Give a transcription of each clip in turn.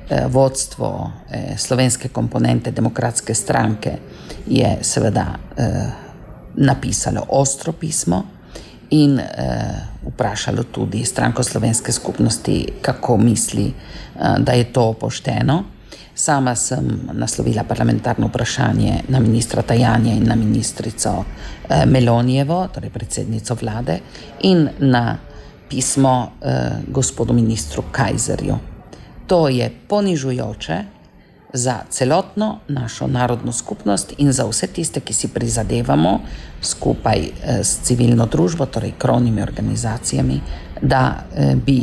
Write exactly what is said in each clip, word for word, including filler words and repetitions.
vodstvo slovenske komponente Demokratske stranke je seveda napisalo ostro pismo in vprašalo tudi stranko slovenske skupnosti, kako misli, da je to pošteno. Sama sem naslovila parlamentarno vprašanje na ministra Tajanja in na ministrico Melonijevo, torej predsednico vlade, in na pismo gospodu ministru Kajzerju. To je ponižujoče za celotno našo narodno skupnost in za vse tiste, ki si prizadevamo skupaj s civilno družbo, torej krovnimi organizacijami, da bi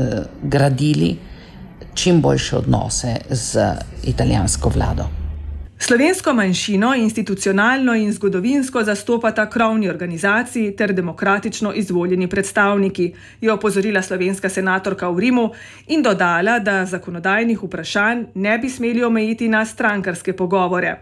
gradili čim boljše odnose z italijansko vlado. Slovensko manjšino institucionalno in zgodovinsko zastopata krovni organizaciji ter demokratično izvoljeni predstavniki, je opozorila slovenska senatorka v Rimu in dodala, da zakonodajnih vprašanj ne bi smeli omejiti na strankarske pogovore.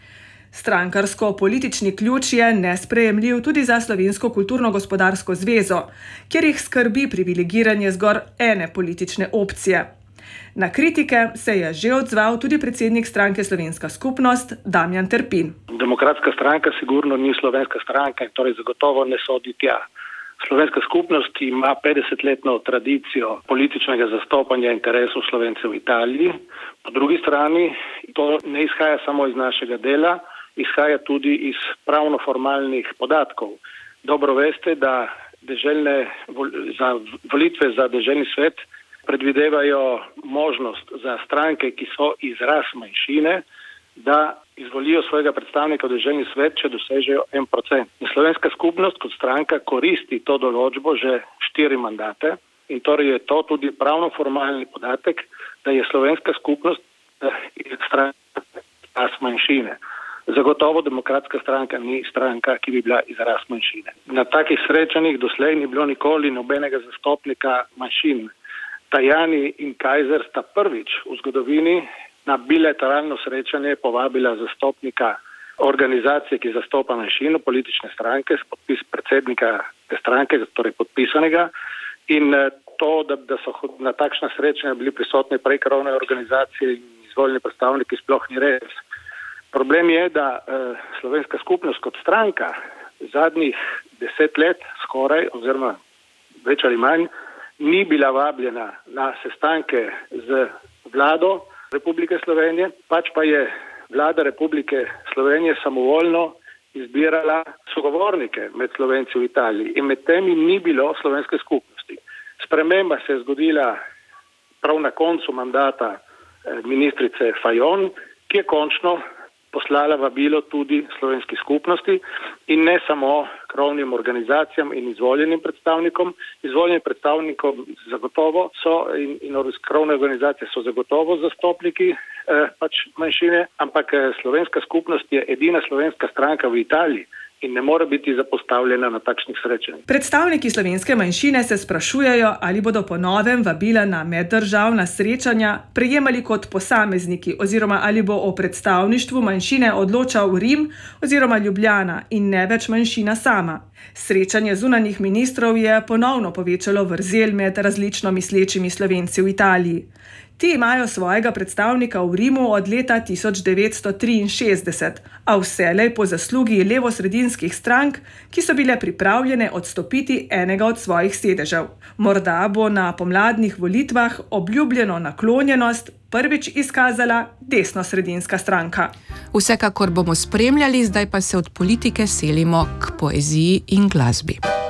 Strankarsko-politični ključ je nesprejemljiv tudi za Slovensko kulturno-gospodarsko zvezo, kjer jih skrbi privilegiranje zgolj ene politične opcije. Na kritike se je že odzval tudi predsednik stranke Slovenska skupnost Damjan Terpin. Demokratska stranka sigurno ni slovenska stranka in torej zagotovo ne sodi tja. Slovenska skupnost ima petdesetletno tradicijo političnega zastopanja interesov Slovencev v Italiji. Po drugi strani to ne izhaja samo iz našega dela, izhaja tudi iz pravno-formalnih podatkov. Dobro veste, da deželne, za volitve za deželni svet predvidevajo možnost za stranke, ki so izraz manjšine, da izvolijo svojega predstavnika v deželni svet, če dosežejo en procent. In slovenska skupnost kot stranka koristi to določbo že štiri mandate in torej je to tudi pravno-formalni podatek, da je slovenska skupnost izraz manjšine. Zagotovo demokratska stranka ni stranka, ki bi bila izraz manjšine. Na takih srečanjih doslej ni bilo nikoli nobenega zastopnika manjšin. Tajani in Kajzer sta prvič v zgodovini na bilateralno srečanje povabila zastopnika organizacije, ki zastopa manjšino, politične stranke, s podpis predsednika te stranke, torej podpisanega. In to, da, da so na takšna srečanja bili prisotni prej krovne organizacije in izvoljeni predstavniki, sploh ni res. Problem je, da eh, slovenska skupnost kot stranka zadnjih deset let skoraj, oziroma več ali manj, ni bila vabljena na sestanke z vlado Republike Slovenije, pač pa je vlada Republike Slovenije samovoljno izbirala sogovornike med Slovenci v Italiji in med temi ni bilo slovenske skupnosti. Sprememba se je zgodila prav na koncu mandata ministrice Fajon, ki je končno poslala vabilo tudi slovenski skupnosti in ne samo krovnim organizacijam in izvoljenim predstavnikom. Izvoljeni predstavnikom zagotovo so in, in krovne organizacije so zagotovo zastopniki eh, pač manjšine, ampak slovenska skupnost je edina slovenska stranka v Italiji in ne more biti zapostavljena na takšnih srečanjih. Predstavniki slovenske manjšine se sprašujejo, ali bodo po novem vabila na meddržavna srečanja prejemali kot posamezniki oziroma ali bo o predstavništvu manjšine odločal Rim oziroma Ljubljana in ne več manjšina sama. Srečanje zunanjih ministrov je ponovno povečalo vrzel med različno mislečimi Slovenci v Italiji. Ti imajo svojega predstavnika v Rimu od leta tisoč devetsto triinšestdeset, a vselej po zaslugi levosredinskih strank, ki so bile pripravljene odstopiti enega od svojih sedežev. Morda bo na pomladnih volitvah obljubljeno naklonjenost prvič izkazala desnosredinska stranka. Vsekakor bomo spremljali, zdaj pa se od politike selimo k poeziji in glasbi.